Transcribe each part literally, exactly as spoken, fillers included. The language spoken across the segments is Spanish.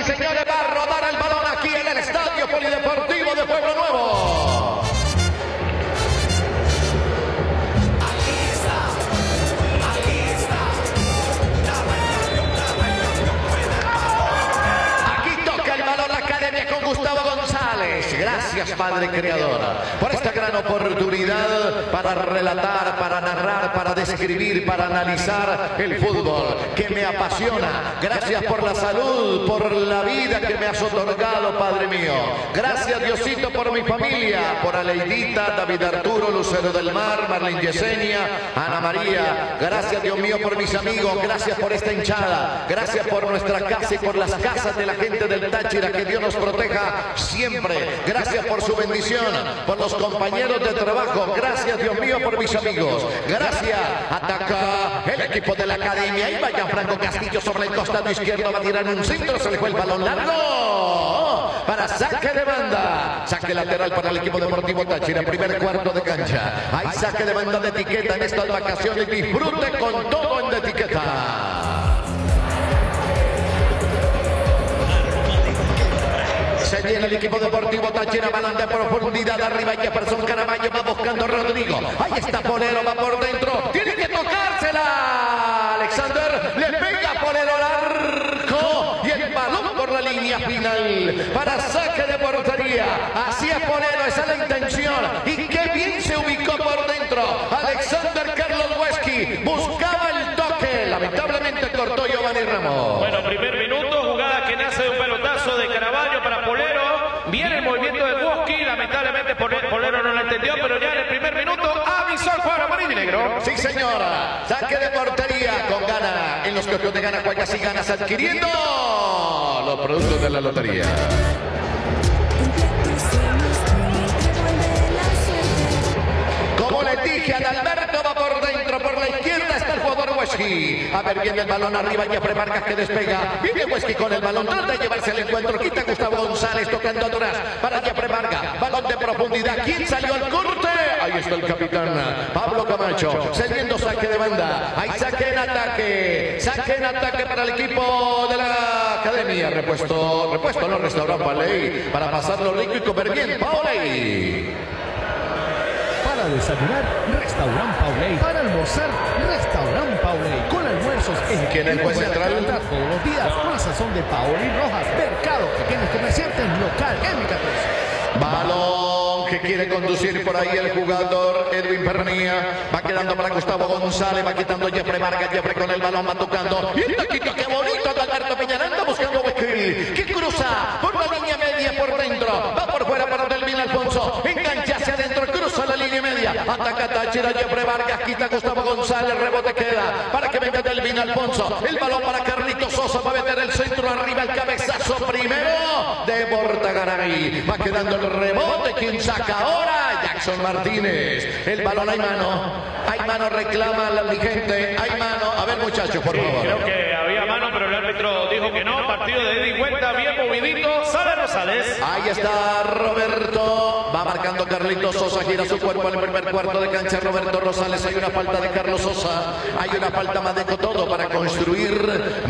señores, va a rodar el balón aquí en el Estadio Polideportivo de Pueblo Nuevo. Aquí está, aquí está. Aquí toca el balón la academia con Gustavo González. Gracias, Padre Creador, por esta gran oportunidad para relatar, para narrar, para describir, para analizar el fútbol que me apasiona. Gracias por la salud, por la vida que me has otorgado, Padre mío. Gracias, Diosito, por mi familia, por Aleidita, David Arturo, Lucero del Mar, Marlene Yesenia, Ana María. Gracias, Dios mío, por mis amigos. Gracias por esta hinchada. Gracias por nuestra casa y por las casas de la gente del Táchira. Que Dios nos proteja siempre. Gracias por su bendición, por los compañeros de trabajo. Gracias, Dios mío, por mis amigos. Gracias. Ataca el equipo de la academia. Y vaya Franco Castillo sobre el costado izquierdo. Va a tirar un centro. Se le fue el balón largo para saque de banda. Saque lateral para el equipo deportivo Táchira. Primer cuarto de cancha. Hay saque de banda de etiqueta en estas vacaciones. Disfrute con todo en de etiqueta. Se viene el equipo deportivo Táchira, balón de profundidad arriba. Jefferson Caraballo va buscando a Rodrigo. Ahí está Polero, va por dentro. Tiene que tocársela. Alexander le pega a Polero al arco. Y el balón por la línea final para saque de portería. Así es Polero, esa es la intención. Y qué bien se ubicó por dentro. Alexander Carlos Huesqui buscaba el toque. Lamentablemente cortó Giovanni Ramos. Bueno, primer minuto, jugada que nace de un pelotazo de Caraballo para Polero. Viene el movimiento de Huesqui. Lamentablemente Polero no lo entendió, pero ya en el primer minuto avisó el cuadro amarillo y negro. Sí, señora. Saque de portería con Gana. En los copios de Gana, Juegas y Ganas adquiriendo los productos de la lotería. Como les dije, Adalberto va por dentro, por la izquierda está el jugador Huesqui. A ver, viene el balón arriba, Jeffrey Vargas que despega. Viene Huesqui con el balón, trata de llevarse el encuentro. Quita Gustavo González tocando atrás para Jeffrey Vargas. Balón de profundidad. ¿Quién salió al corte? Ahí está el capitán Pablo Camacho, cediendo saque de banda. Hay saque en ataque. Saque en ataque para el equipo de la academia. Repuesto, repuesto, no restaurante Pauley. Para pasarlo rico y comer bien, Pauley. Para desayunar, Restaurant Pauley. Para almorzar, Restaurant Pauley. Con almuerzos en ¿Quién es el juez central? Todos los días con la sazón de Pauley Rojas. Mercado Pequeños Comerciantes Local M catorce. Balón que quiere conducir por ahí el jugador Edwin Pernía. Va quedando para Gustavo González. Va quitando Jeffrey Vargas. Jeffrey con el balón va tocando. Y el taquito, qué bonito de Alberto Peñaranda buscando a Huesqui. Que cruza por la línea media por dentro. Va por fuera para Delvin Alfonso. Engancha hacia adentro. Cruza la línea media. Ataca Táchira. Jeffrey Vargas. Quita Gustavo González. Rebote queda para que venga Delvin Alfonso. El balón para Carlitos Sosa. Va a meter el centro arriba. El cabezazo primero de Bortagaray. Va quedando el rebote. ¿Quién saca ahora? Jackson Martínez. El balón, hay mano. Hay mano, reclama la gente. Hay mano. A ver, muchachos, por sí, favor. Creo que había mano, pero el árbitro dijo que no. Partido de ida y vuelta, bien movidito. Sale Rosales. Ahí está Roberto. Va marcando Carlitos Sosa. Gira su cuerpo en el primer cuarto de cancha. Roberto Rosales. Hay una falta de Carlos Sosa. Hay una falta Madeco. Todo para construir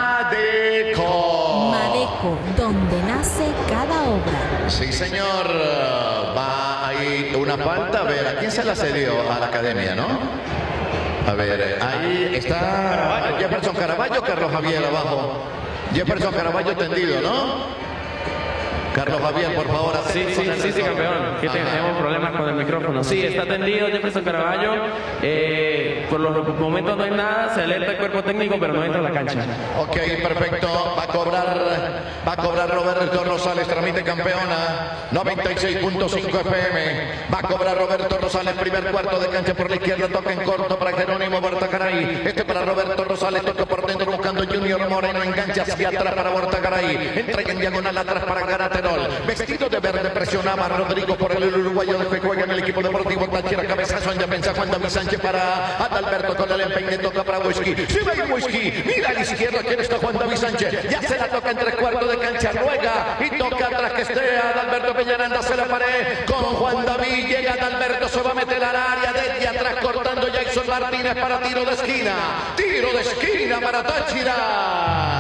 Madeco. Madeco, donde nace cada obra. Sí, señor. Va ahí una falta. A ver, ¿a quién se la cedió? A la academia, ¿no? A ver, ahí está Jefferson Caraballo, Carlos Javier abajo. Jefferson Caraballo tendido, ¿no? Carlos Javier, por favor. Sí, sí, sí, sí, campeón. Que tenemos problemas con el micrófono. Sí, está tendido Jefferson Caraballo. Eh, por los momentos no hay nada. Se alerta el cuerpo técnico, pero no entra a la cancha. Ok, perfecto. Va a cobrar, va a cobrar Roberto Rosales. Tramite campeona. noventa y seis punto cinco F M. Va a cobrar Roberto Rosales. Primer cuarto de cancha por la izquierda. Toca en corto para Jerónimo Bortagaray. Este para Roberto Rosales. Toca por dentro buscando Junior Moreno. Engancha hacia atrás para Bortagaray. Entra en diagonal atrás para Garatero. Vestido de verde presionaba a Rodrigo por el uruguayo que juega en el equipo deportivo Táchira. Cabezazo en defensa Juan David Sánchez para Adalberto con el empeine. Toca para Huesqui. Se va a Huesqui. Mira a la izquierda quién está Juan David Sánchez. Ya se la toca en tres cuartos de cancha. Ruega y toca atrás que esté Adalberto Peñaranda. Se la pared con Juan David. Llega Adalberto. Se va a meter al área. Desde atrás cortando Jackson Martínez para tiro de esquina. Tiro de esquina para Táchira.